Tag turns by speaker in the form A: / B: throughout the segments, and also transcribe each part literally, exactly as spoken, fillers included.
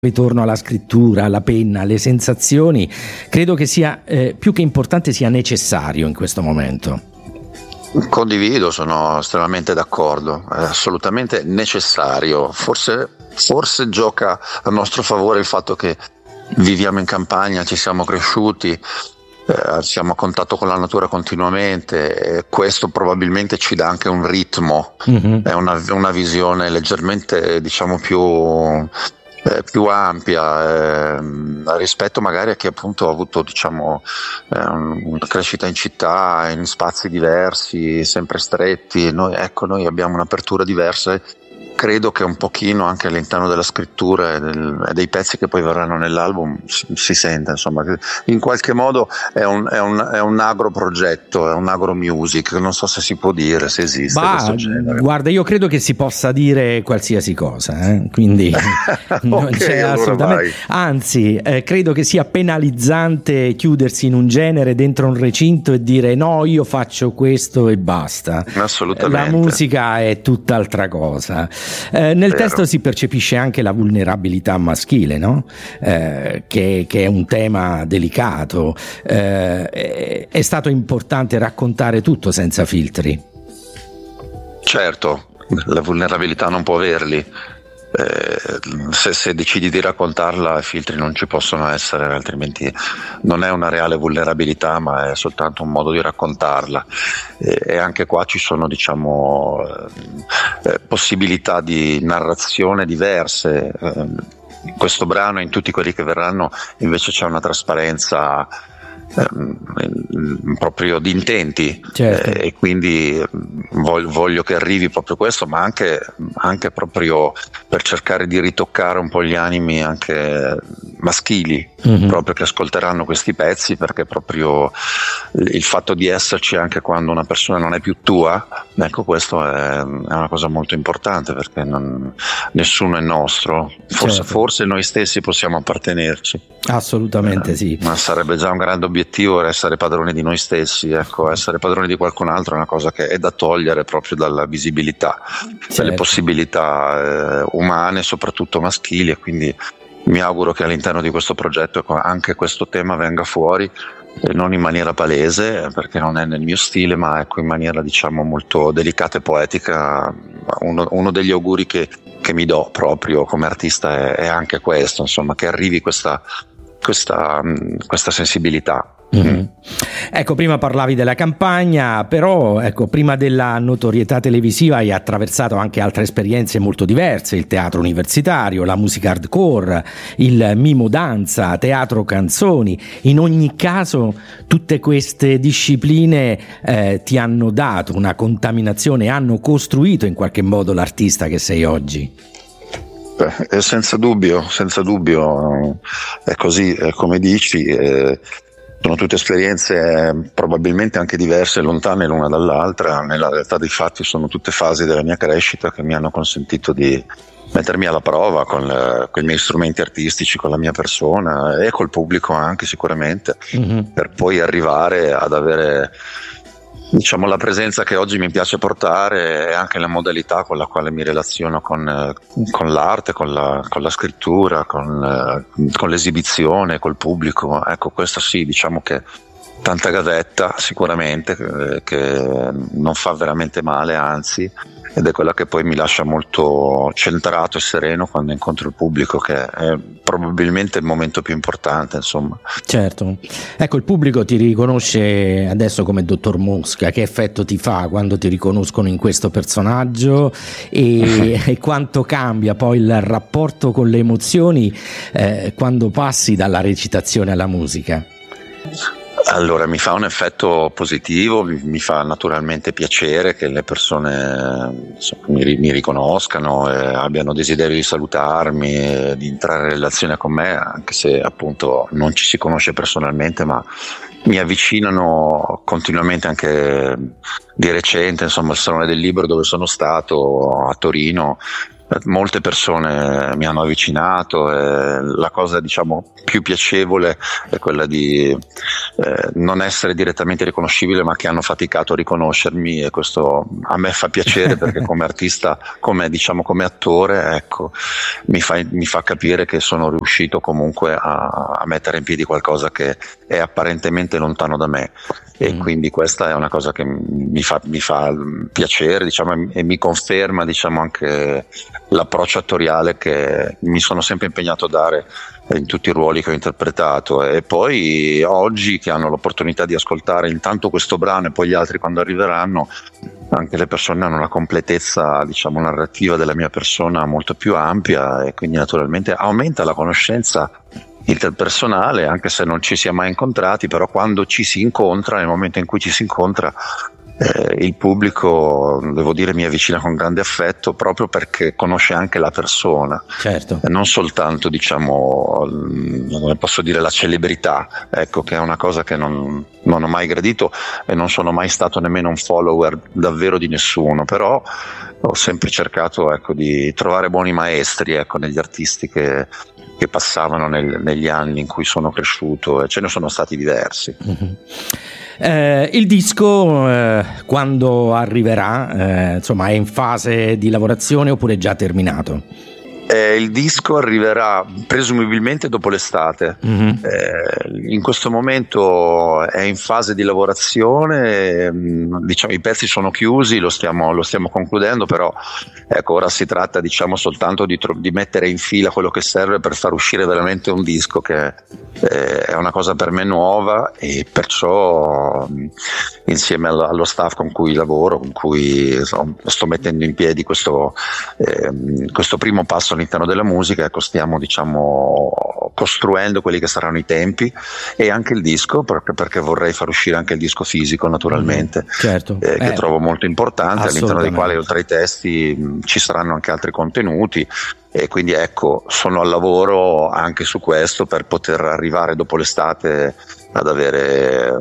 A: ritorno alla scrittura, alla penna, alle sensazioni, credo che sia eh, più che importante, sia necessario in questo momento.
B: Condivido, sono estremamente d'accordo, è assolutamente necessario. Forse, forse gioca a nostro favore il fatto che viviamo in campagna, ci siamo cresciuti, eh, siamo a contatto con la natura continuamente, e questo probabilmente ci dà anche un ritmo, mm-hmm. è una, una visione leggermente, diciamo, più Eh, più ampia eh, rispetto magari a chi appunto ha avuto, diciamo, eh, una crescita in città, in spazi diversi, sempre stretti. Noi, ecco, noi abbiamo un'apertura diversa. Credo che un pochino anche all'interno della scrittura e, del, e dei pezzi che poi verranno nell'album si, si sente, insomma, che in qualche modo è un, è un, è un agroprogetto, è un agro music, non so se si può dire, se esiste bah, questo genere.
A: Guarda, io credo che si possa dire qualsiasi cosa, eh? Quindi non okay, c'è allora assolutamente vai. Anzi, eh, credo che sia penalizzante chiudersi in un genere dentro un recinto e dire no, io faccio questo e basta.
B: Assolutamente.
A: La musica è tutt'altra cosa. Eh, nel Vero. Testo si percepisce anche la vulnerabilità maschile, no? Eh, che, che è un tema delicato. Eh, è, è stato importante raccontare tutto senza filtri.
B: Certo, la vulnerabilità non può averli. Eh, se, se decidi di raccontarla, i filtri non ci possono essere, altrimenti non è una reale vulnerabilità, ma è soltanto un modo di raccontarla. E, e anche qua ci sono, diciamo, eh, possibilità di narrazione diverse. Eh, in questo brano e in tutti quelli che verranno invece c'è una trasparenza Eh, proprio di intenti, certo. eh, e quindi voglio, voglio che arrivi proprio questo, ma anche, anche proprio per cercare di ritoccare un po' gli animi anche maschili, mm-hmm. proprio che ascolteranno questi pezzi, perché proprio il fatto di esserci anche quando una persona non è più tua, ecco, questo è, è una cosa molto importante, perché non, nessuno è nostro, forse, certo. forse noi stessi possiamo appartenerci.
A: Assolutamente eh, sì.
B: Ma sarebbe già un grande obiettivo essere padroni di noi stessi, ecco, essere padroni di qualcun altro è una cosa che è da togliere proprio dalla visibilità, certo. delle possibilità eh, umane, soprattutto maschili, e quindi mi auguro che all'interno di questo progetto anche questo tema venga fuori, e non in maniera palese, perché non è nel mio stile, ma ecco, in maniera, diciamo, molto delicata e poetica. Uno, uno degli auguri che, che mi do proprio come artista è, è anche questo, insomma, che arrivi questa questa, questa sensibilità.
A: Mm-hmm. Ecco, prima parlavi della campagna, però ecco, prima della notorietà televisiva hai attraversato anche altre esperienze molto diverse: il teatro universitario, la musica hardcore, il mimo danza, teatro canzoni. In ogni caso tutte queste discipline eh, ti hanno dato una contaminazione, hanno costruito in qualche modo l'artista che sei oggi.
B: Eh, senza dubbio, senza dubbio è così, eh, come dici, eh, sono tutte esperienze eh, probabilmente anche diverse, lontane l'una dall'altra. Nella realtà dei fatti sono tutte fasi della mia crescita che mi hanno consentito di mettermi alla prova con, le, con i miei strumenti artistici, con la mia persona e col pubblico anche, sicuramente, mm-hmm. per poi arrivare ad avere, diciamo, la presenza che oggi mi piace portare, e anche la modalità con la quale mi relaziono con, con l'arte, con la, con la scrittura, con, con l'esibizione, col pubblico. Ecco, questo sì, diciamo che tanta gavetta sicuramente, che, che non fa veramente male, anzi, ed è quella che poi mi lascia molto centrato e sereno quando incontro il pubblico, che è probabilmente il momento più importante, insomma.
A: Certo. Ecco, il pubblico ti riconosce adesso come Dottor Mosca. Che effetto ti fa quando ti riconoscono in questo personaggio, e, e quanto cambia poi il rapporto con le emozioni eh, quando passi dalla recitazione alla musica?
B: Allora, mi fa un effetto positivo, mi fa naturalmente piacere che le persone, insomma, mi, mi riconoscano e abbiano desiderio di salutarmi e di entrare in relazione con me, anche se appunto non ci si conosce personalmente, ma mi avvicinano continuamente. Anche di recente, insomma, il Salone del Libro dove sono stato a Torino, molte persone mi hanno avvicinato e la cosa diciamo più piacevole è quella di eh, non essere direttamente riconoscibile, ma che hanno faticato a riconoscermi, e questo a me fa piacere perché come artista, come diciamo come attore, ecco, mi fa, mi fa capire che sono riuscito comunque a, a mettere in piedi qualcosa che è apparentemente lontano da me, e mm. quindi questa è una cosa che mi fa, mi fa piacere, diciamo, e mi conferma diciamo anche l'approccio attoriale che mi sono sempre impegnato a dare in tutti i ruoli che ho interpretato. E poi oggi che hanno l'opportunità di ascoltare intanto questo brano e poi gli altri quando arriveranno, anche le persone hanno una completezza diciamo narrativa della mia persona molto più ampia, e quindi naturalmente aumenta la conoscenza interpersonale, anche se non ci si è mai incontrati, però quando ci si incontra, nel momento in cui ci si incontra, eh, il pubblico, devo dire, mi avvicina con grande affetto, proprio perché conosce anche la persona,
A: certo,
B: e non soltanto diciamo, come posso dire, la celebrità, ecco, che è una cosa che non, non ho mai gradito, e non sono mai stato nemmeno un follower davvero di nessuno, però ho sempre cercato, ecco, di trovare buoni maestri, ecco, negli artisti che che passavano nel, negli anni in cui sono cresciuto, e ce ne sono stati diversi.
A: Mm-hmm. Eh, il disco eh, quando arriverà? Eh, insomma, è in fase di lavorazione oppure è già terminato?
B: Eh, il disco arriverà presumibilmente dopo l'estate. Mm-hmm. Eh, in questo momento è in fase di lavorazione, diciamo i pezzi sono chiusi, lo stiamo, lo stiamo concludendo, però ecco, ora si tratta diciamo soltanto di, tro- di mettere in fila quello che serve per far uscire veramente un disco che eh, è una cosa per me nuova, e perciò insieme allo, allo staff con cui lavoro, con cui insomma, sto mettendo in piedi questo, eh, questo primo passo all'interno della musica, ecco, stiamo diciamo costruendo quelli che saranno i tempi, e anche il disco, proprio perché vorrei far uscire anche il disco fisico naturalmente,
A: mm, certo.
B: eh, che
A: eh,
B: trovo molto importante, all'interno dei quali oltre ai testi mh, ci saranno anche altri contenuti, e quindi ecco, sono al lavoro anche su questo per poter arrivare dopo l'estate ad avere,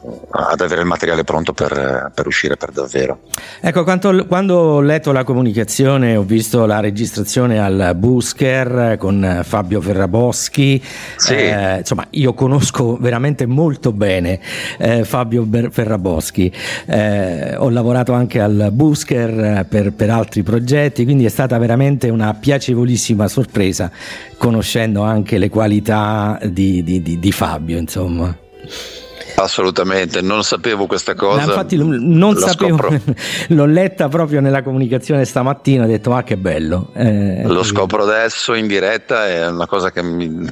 B: ad avere il materiale pronto per, per uscire per davvero.
A: Ecco, quando, quando ho letto la comunicazione, ho visto la registrazione al Busker con Fabio Ferraboschi,
B: sì.
A: eh, insomma io conosco veramente molto bene eh, Fabio Ferraboschi, eh, ho lavorato anche al Busker per, per altri progetti, quindi è stata veramente una piacevolissima sorpresa, conoscendo anche le qualità di, di, di, di Fabio, insomma.
B: Assolutamente, non sapevo questa cosa.
A: Ma infatti non
B: lo
A: sapevo,
B: scopro.
A: L'ho letta proprio nella comunicazione stamattina, ho detto ah che bello. Eh,
B: lo scopro adesso in diretta, è una cosa che mi,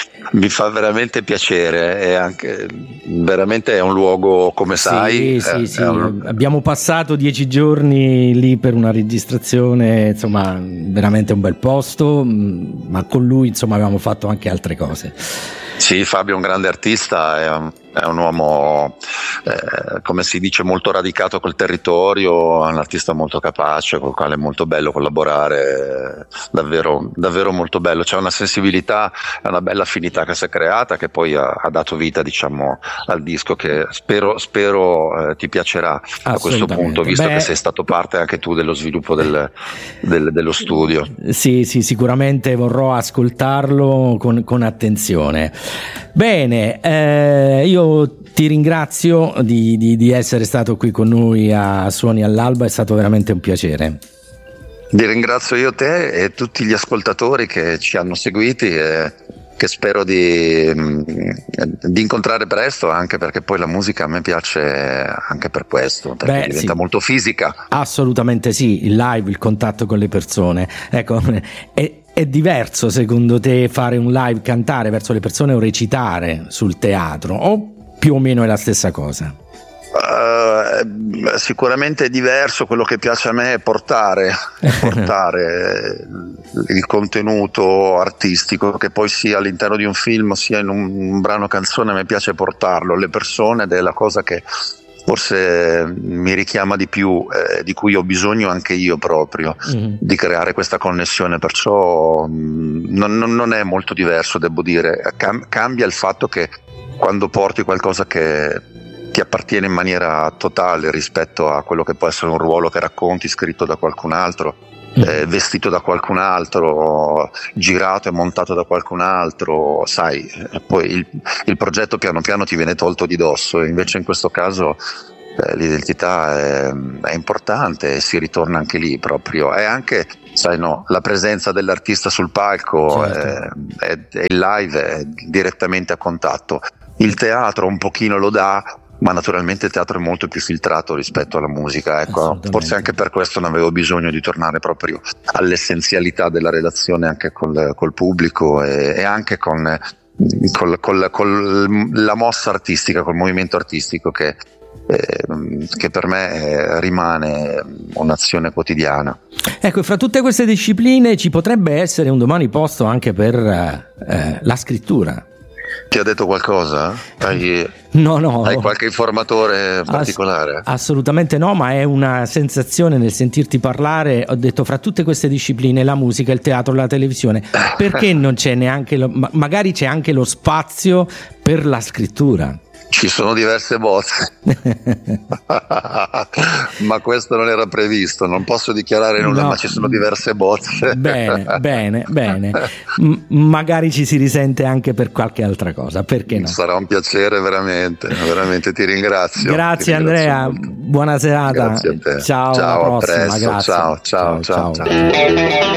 B: mi fa veramente piacere, e anche veramente è un luogo, come
A: sì,
B: sai.
A: Sì,
B: è,
A: sì.
B: È un...
A: Abbiamo passato dieci giorni lì per una registrazione, insomma veramente un bel posto, ma con lui insomma avevamo fatto anche altre cose.
B: Sì, Fabio è un grande artista, è un, è un uomo, eh, come si dice, molto radicato col territorio, è un artista molto capace, con il quale è molto bello collaborare, davvero, davvero molto bello. C'è una sensibilità, è una bella affinità che si è creata, che poi ha, ha dato vita, diciamo, al disco, che spero, spero eh, ti piacerà a questo punto, visto Beh, che sei stato parte anche tu dello sviluppo del, del, dello studio.
A: Sì, sì, sicuramente vorrò ascoltarlo con, con attenzione. Bene, eh, io ti ringrazio di, di, di essere stato qui con noi a Suoni all'Alba, è stato veramente un piacere.
B: Ti ringrazio io te e tutti gli ascoltatori che ci hanno seguiti, e che spero di, di incontrare presto, anche perché poi la musica a me piace anche per questo, perché Beh, diventa sì. molto fisica.
A: Assolutamente sì, il live, il contatto con le persone, ecco, è È diverso secondo te fare un live, cantare verso le persone, o recitare sul teatro, o più o meno è la stessa cosa?
B: Uh, sicuramente è diverso. Quello che piace a me è portare, è portare il contenuto artistico, che poi sia all'interno di un film sia in un, un brano canzone, a me piace portarlo alle persone, ed è la cosa che forse mi richiama di più, eh, di cui ho bisogno anche io proprio, mm-hmm. di creare questa connessione, perciò mh, non, non è molto diverso, devo dire. Cam- cambia il fatto che quando porti qualcosa che ti appartiene in maniera totale rispetto a quello che può essere un ruolo che racconti scritto da qualcun altro, eh, vestito da qualcun altro, girato e montato da qualcun altro, sai, poi il, il progetto piano piano ti viene tolto di dosso, invece in questo caso eh, l'identità è, è importante e si ritorna anche lì proprio, è anche, sai, no, la presenza dell'artista sul palco, certo. è, è, è il live, è direttamente a contatto. Il teatro un pochino lo dà, ma naturalmente il teatro è molto più filtrato rispetto alla musica, ecco, forse anche per questo ne avevo bisogno di tornare proprio all'essenzialità della relazione anche col, col pubblico e, e anche con, col, col, col la mossa artistica, col movimento artistico che, eh, che per me eh, rimane un'azione quotidiana.
A: Ecco, fra tutte queste discipline ci potrebbe essere un domani posto anche per eh, la scrittura.
B: Ti ha detto qualcosa? Hai,
A: no, no.
B: Hai qualche informatore particolare?
A: Ass- assolutamente no, ma è una sensazione nel sentirti parlare. Ho detto, fra tutte queste discipline, la musica, il teatro, la televisione, perché non c'è neanche lo, magari c'è anche lo spazio per la scrittura?
B: Ci sono diverse bozze, ma questo non era previsto, non posso dichiarare nulla, no. Ma ci sono diverse bozze.
A: Bene, bene, bene. M- magari ci si risente anche per qualche altra cosa, perché no?
B: Sarà un piacere, veramente, veramente ti ringrazio.
A: Grazie
B: ti ringrazio
A: Andrea,
B: molto.
A: Buona serata.
B: Grazie a te.
A: Ciao,
B: ciao,
A: alla prossima.
B: a presto.
A: Grazie.
B: Ciao, ciao, ciao, ciao. ciao.
A: ciao.